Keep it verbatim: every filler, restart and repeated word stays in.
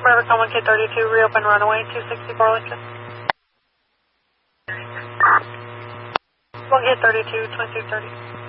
Rivercon one K thirty-two, reopen runway two sixty-four Lincoln. one K thirty-two, twenty-two thirty.